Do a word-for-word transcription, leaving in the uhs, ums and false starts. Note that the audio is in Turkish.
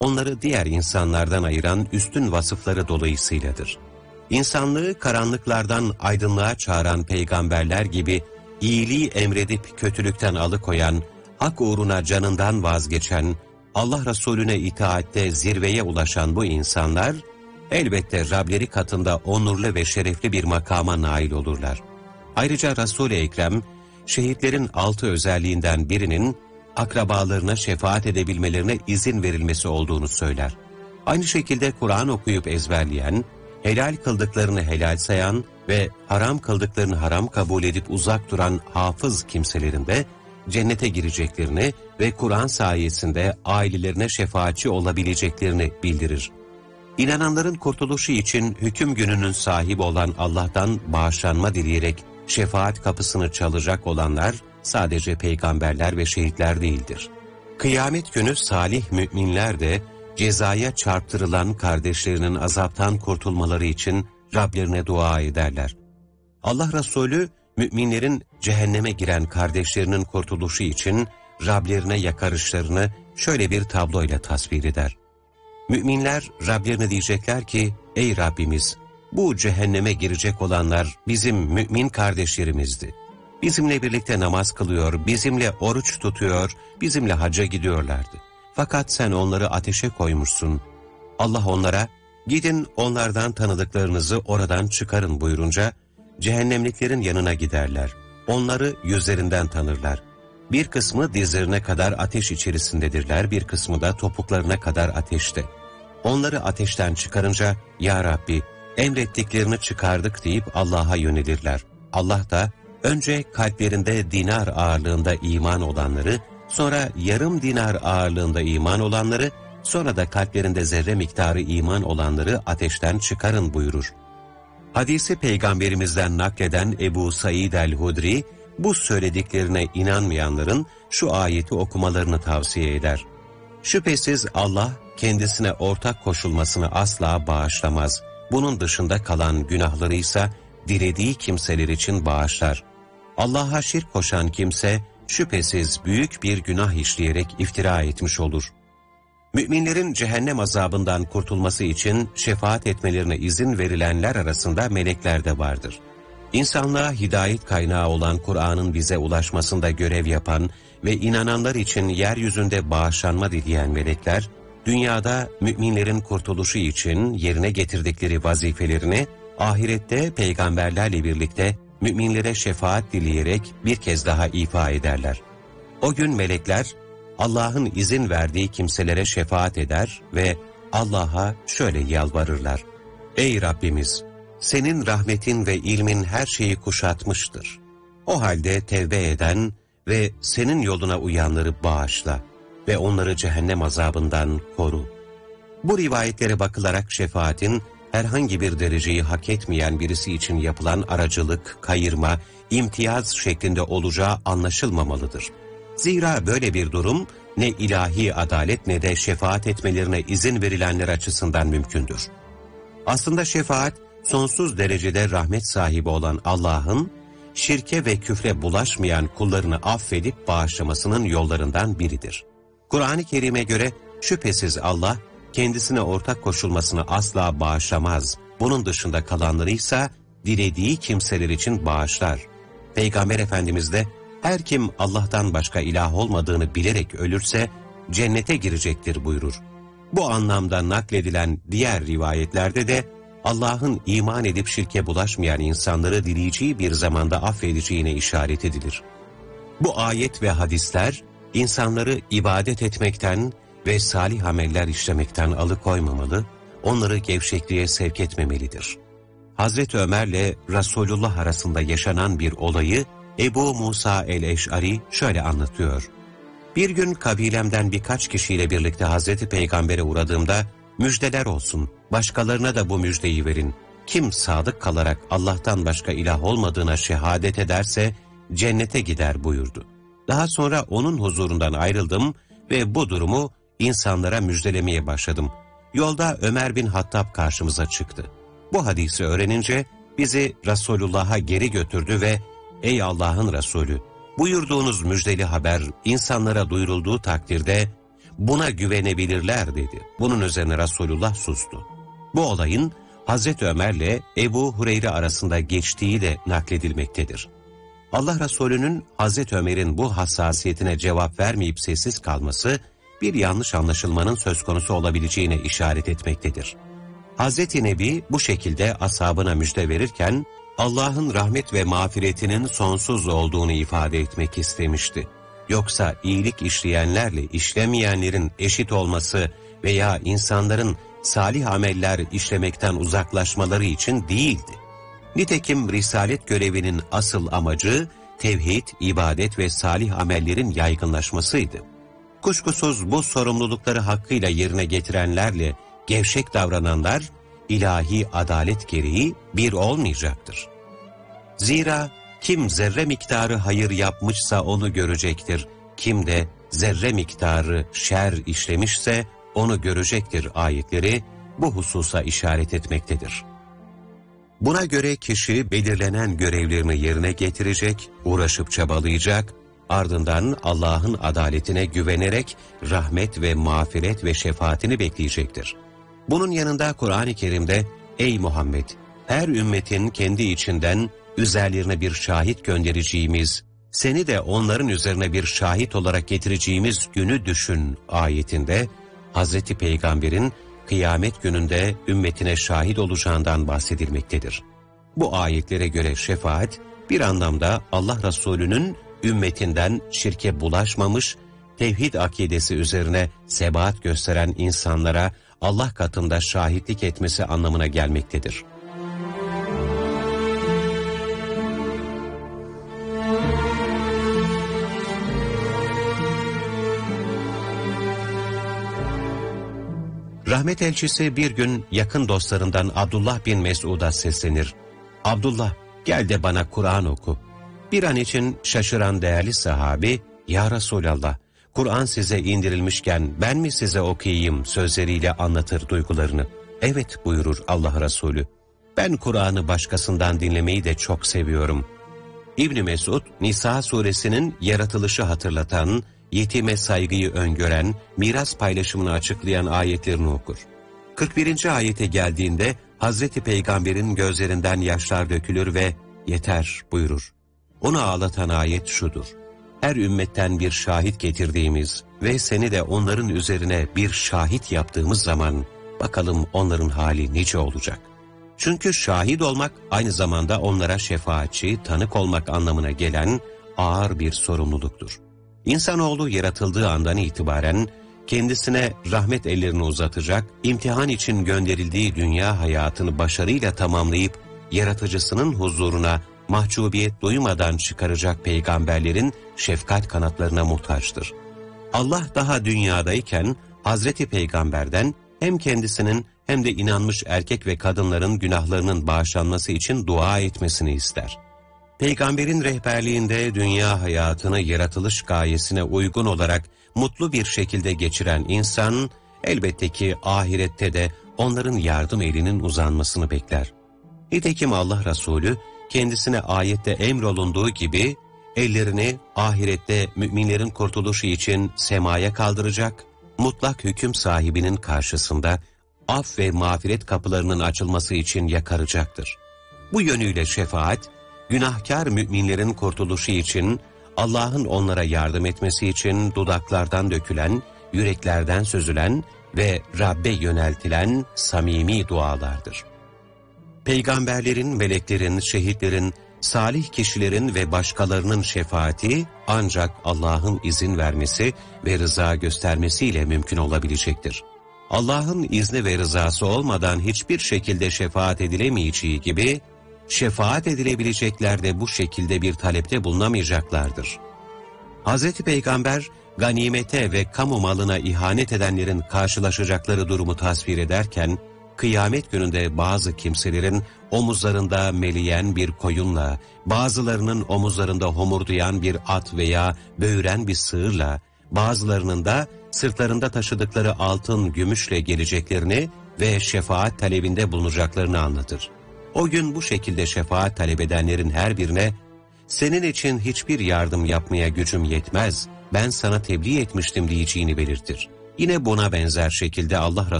onları diğer insanlardan ayıran üstün vasıfları dolayısıyladır. İnsanlığı karanlıklardan aydınlığa çağıran peygamberler gibi iyiliği emredip kötülükten alıkoyan, hak uğruna canından vazgeçen, Allah Resulüne itaatte zirveye ulaşan bu insanlar, elbette Rableri katında onurlu ve şerefli bir makama nail olurlar. Ayrıca Resul-i Ekrem, şehitlerin altı özelliğinden birinin, akrabalarına şefaat edebilmelerine izin verilmesi olduğunu söyler. Aynı şekilde Kur'an okuyup ezberleyen, helal kıldıklarını helal sayan ve haram kıldıklarını haram kabul edip uzak duran hafız kimselerin de cennete gireceklerini ve Kur'an sayesinde ailelerine şefaatçi olabileceklerini bildirir. İnananların kurtuluşu için hüküm gününün sahibi olan Allah'tan bağışlanma dileyerek şefaat kapısını çalacak olanlar sadece peygamberler ve şehitler değildir. Kıyamet günü salih müminler de cezaya çarptırılan kardeşlerinin azaptan kurtulmaları için Rablerine dua ederler. Allah Resulü, müminlerin cehenneme giren kardeşlerinin kurtuluşu için Rablerine yakarışlarını şöyle bir tabloyla tasvir eder. Müminler Rablerine diyecekler ki, ey Rabbimiz, bu cehenneme girecek olanlar bizim mümin kardeşlerimizdi. Bizimle birlikte namaz kılıyor, bizimle oruç tutuyor, bizimle hacca gidiyorlardı. Fakat sen onları ateşe koymuşsun. Allah onlara, gidin onlardan tanıdıklarınızı oradan çıkarın buyurunca, cehennemliklerin yanına giderler. Onları yüzlerinden tanırlar. Bir kısmı dizlerine kadar ateş içerisindedirler, bir kısmı da topuklarına kadar ateşte. Onları ateşten çıkarınca, ya Rabbi, emrettiklerini çıkardık deyip Allah'a yönelirler. Allah da, önce kalplerinde dinar ağırlığında iman olanları, sonra yarım dinar ağırlığında iman olanları, sonra da kalplerinde zerre miktarı iman olanları ateşten çıkarın buyurur. Hadisi peygamberimizden nakleden Ebu Said el-Hudri, bu söylediklerine inanmayanların şu ayeti okumalarını tavsiye eder. Şüphesiz Allah kendisine ortak koşulmasını asla bağışlamaz. Bunun dışında kalan günahları ise dilediği kimseler için bağışlar. Allah'a şirk koşan kimse şüphesiz büyük bir günah işleyerek iftira etmiş olur. Müminlerin cehennem azabından kurtulması için şefaat etmelerine izin verilenler arasında melekler de vardır. İnsanlığa hidayet kaynağı olan Kur'an'ın bize ulaşmasında görev yapan ve inananlar için yeryüzünde bağışlanma dileyen melekler, dünyada müminlerin kurtuluşu için yerine getirdikleri vazifelerini, ahirette peygamberlerle birlikte müminlere şefaat dileyerek bir kez daha ifa ederler. O gün melekler, Allah'ın izin verdiği kimselere şefaat eder ve Allah'a şöyle yalvarırlar. Ey Rabbimiz! Senin rahmetin ve ilmin her şeyi kuşatmıştır. O halde tevbe eden ve senin yoluna uyanları bağışla ve onları cehennem azabından koru. Bu rivayetlere bakılarak şefaatin herhangi bir dereceyi hak etmeyen birisi için yapılan aracılık, kayırma, imtiyaz şeklinde olacağı anlaşılmamalıdır. Zira böyle bir durum ne ilahi adalet ne de şefaat etmelerine izin verilenler açısından mümkündür. Aslında şefaat, sonsuz derecede rahmet sahibi olan Allah'ın, şirke ve küfre bulaşmayan kullarını affedip bağışlamasının yollarından biridir. Kur'an-ı Kerim'e göre şüphesiz Allah, kendisine ortak koşulmasını asla bağışlamaz. Bunun dışında kalanları ise dilediği kimseler için bağışlar. Peygamber Efendimiz de, her kim Allah'tan başka ilah olmadığını bilerek ölürse cennete girecektir buyurur. Bu anlamda nakledilen diğer rivayetlerde de Allah'ın iman edip şirke bulaşmayan insanları dileyeceği bir zamanda affedeceğine işaret edilir. Bu ayet ve hadisler insanları ibadet etmekten ve salih ameller işlemekten alıkoymamalı, onları gevşekliğe sevk etmemelidir. Hazreti Ömer'le Resulullah arasında yaşanan bir olayı Ebu Musa el-Eş'ari şöyle anlatıyor. Bir gün kabilemden birkaç kişiyle birlikte Hazreti Peygamber'e uğradığımda, müjdeler olsun, başkalarına da bu müjdeyi verin. Kim sadık kalarak Allah'tan başka ilah olmadığına şehadet ederse cennete gider buyurdu. Daha sonra onun huzurundan ayrıldım ve bu durumu insanlara müjdelemeye başladım. Yolda Ömer bin Hattab karşımıza çıktı. Bu hadisi öğrenince bizi Resulullah'a geri götürdü ve ''Ey Allah'ın Resulü, buyurduğunuz müjdeli haber insanlara duyurulduğu takdirde buna güvenebilirler dedi. Bunun üzerine Resulullah sustu. Bu olayın Hazreti Ömer'le Ebu Hureyre arasında geçtiği de nakledilmektedir. Allah Resulü'nün Hazreti Ömer'in bu hassasiyetine cevap vermeyip sessiz kalması, bir yanlış anlaşılmanın söz konusu olabileceğine işaret etmektedir. Hazreti Nebi bu şekilde ashabına müjde verirken, Allah'ın rahmet ve mağfiretinin sonsuz olduğunu ifade etmek istemişti. Yoksa iyilik işleyenlerle işlemeyenlerin eşit olması veya insanların salih ameller işlemekten uzaklaşmaları için değildi. Nitekim risalet görevinin asıl amacı, tevhid, ibadet ve salih amellerin yaygınlaşmasıydı. Kuşkusuz bu sorumlulukları hakkıyla yerine getirenlerle gevşek davrananlar, ilahi adalet gereği bir olmayacaktır. Zira kim zerre miktarı hayır yapmışsa onu görecektir, kim de zerre miktarı şer işlemişse onu görecektir ayetleri bu hususa işaret etmektedir. Buna göre kişi belirlenen görevlerini yerine getirecek, uğraşıp çabalayacak, ardından Allah'ın adaletine güvenerek rahmet ve mağfiret ve şefaatini bekleyecektir. Bunun yanında Kur'an-ı Kerim'de, ''Ey Muhammed, her ümmetin kendi içinden üzerlerine bir şahit göndereceğimiz, seni de onların üzerine bir şahit olarak getireceğimiz günü düşün.'' ayetinde, Hazreti Peygamber'in kıyamet gününde ümmetine şahit olacağından bahsedilmektedir. Bu ayetlere göre şefaat, bir anlamda Allah Resulü'nün ümmetinden şirke bulaşmamış, tevhid akidesi üzerine sebat gösteren insanlara Allah katında şahitlik etmesi anlamına gelmektedir. Rahmet elçisi bir gün yakın dostlarından Abdullah bin Mesud'a seslenir. ''Abdullah, gel de bana Kur'an oku.'' Bir an için şaşıran değerli sahabi, ''Ya Resulallah, Kur'an size indirilmişken ben mi size okuyayım?'' sözleriyle anlatır duygularını. ''Evet,'' buyurur Allah Resulü, ''ben Kur'an'ı başkasından dinlemeyi de çok seviyorum.'' İbn Mesud, Nisa suresinin yaratılışı hatırlatan, yetime saygıyı öngören, miras paylaşımını açıklayan ayetlerini okur. kırk birinci ayete geldiğinde Hazreti Peygamber'in gözlerinden yaşlar dökülür ve ''Yeter'' buyurur. Onu ağlatan ayet şudur: her ümmetten bir şahit getirdiğimiz ve seni de onların üzerine bir şahit yaptığımız zaman bakalım onların hali nice olacak. Çünkü şahit olmak aynı zamanda onlara şefaatçi, tanık olmak anlamına gelen ağır bir sorumluluktur. İnsanoğlu yaratıldığı andan itibaren kendisine rahmet ellerini uzatacak, imtihan için gönderildiği dünya hayatını başarıyla tamamlayıp yaratıcısının huzuruna mahcubiyet duymadan çıkaracak peygamberlerin şefkat kanatlarına muhtaçtır. Allah daha dünyadayken Hazreti Peygamber'den hem kendisinin hem de inanmış erkek ve kadınların günahlarının bağışlanması için dua etmesini ister. Peygamberin rehberliğinde dünya hayatını yaratılış gayesine uygun olarak mutlu bir şekilde geçiren insan, elbette ki ahirette de onların yardım elinin uzanmasını bekler. Nitekim Allah Resulü, kendisine ayette emrolunduğu gibi, ellerini ahirette müminlerin kurtuluşu için semaya kaldıracak, mutlak hüküm sahibinin karşısında af ve mağfiret kapılarının açılması için yakaracaktır. Bu yönüyle şefaat, günahkar müminlerin kurtuluşu için, Allah'ın onlara yardım etmesi için dudaklardan dökülen, yüreklerden süzülen ve Rabbe yöneltilen samimi dualardır. Peygamberlerin, meleklerin, şehitlerin, salih kişilerin ve başkalarının şefaati ancak Allah'ın izin vermesi ve rıza göstermesiyle mümkün olabilecektir. Allah'ın izni ve rızası olmadan hiçbir şekilde şefaat edilemeyeceği gibi, şefaat edilebilecekler de bu şekilde bir talepte bulunamayacaklardır. Hazreti Peygamber, ganimete ve kamu malına ihanet edenlerin karşılaşacakları durumu tasvir ederken, kıyamet gününde bazı kimselerin omuzlarında meleyen bir koyunla, bazılarının omuzlarında homurdayan bir at veya böğüren bir sığırla, bazılarının da sırtlarında taşıdıkları altın, gümüşle geleceklerini ve şefaat talebinde bulunacaklarını anlatır. O gün bu şekilde şefaat talep edenlerin her birine, senin için hiçbir yardım yapmaya gücüm yetmez, ben sana tebliğ etmiştim diyeceğini belirtir. Yine buna benzer şekilde Allah